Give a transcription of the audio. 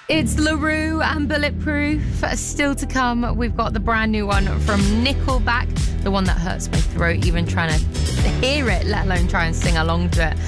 It's LaRue and Bulletproof. Still to come, we've got the brand new one from Nickelback, the one that hurts my throat even trying to hear it, let alone try and sing along to it.